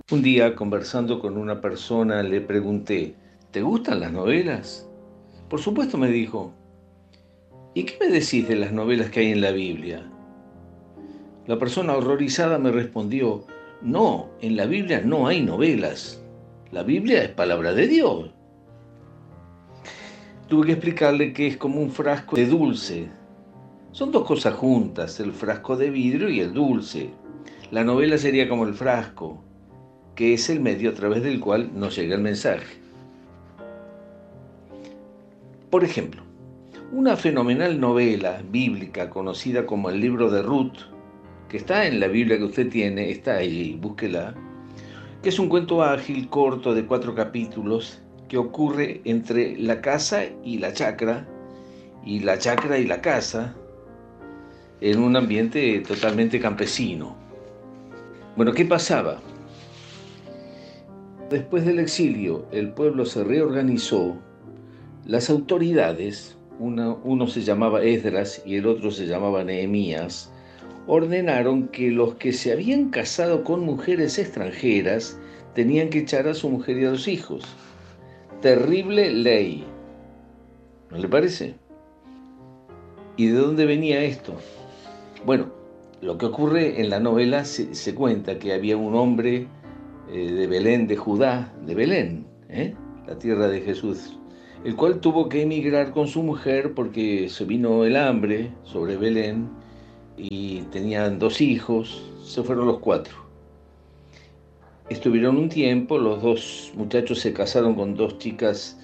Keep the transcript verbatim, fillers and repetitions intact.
Un día, conversando con una persona, le pregunté, ¿te gustan las novelas? Por supuesto, me dijo. ¿Y qué me decís de las novelas que hay en la Biblia? La persona horrorizada me respondió, no, en la Biblia no hay novelas. La Biblia es palabra de Dios. Tuve que explicarle que es como un frasco de dulce. Son dos cosas juntas, el frasco de vidrio y el dulce. La novela sería como el frasco, que es el medio a través del cual nos llega el mensaje. Por ejemplo, una fenomenal novela bíblica conocida como el libro de Ruth, que está en la Biblia que usted tiene, está allí, búsquela, que es un cuento ágil, corto, de cuatro capítulos, que ocurre entre la casa y la chacra, y la chacra y la casa, en un ambiente totalmente campesino. Bueno, ¿qué pasaba? Después del exilio, el pueblo se reorganizó, las autoridades, una, uno se llamaba Esdras y el otro se llamaba Nehemías, ordenaron que los que se habían casado con mujeres extranjeras tenían que echar a su mujer y a los hijos. Terrible ley, ¿no le parece? ¿Y de dónde venía esto? Bueno, lo que ocurre en la novela se, se cuenta que había un hombre eh, de Belén, de Judá, de Belén, ¿eh? la tierra de Jesús, el cual tuvo que emigrar con su mujer porque se vino el hambre sobre Belén y tenían dos hijos, se fueron los cuatro. Estuvieron un tiempo, los dos muchachos se casaron con dos chicas